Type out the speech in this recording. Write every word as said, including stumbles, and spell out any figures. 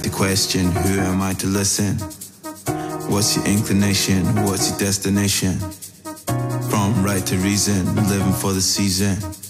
the question, who am I to listen? What's your inclination? What's your destination? From right to reason, living for the season.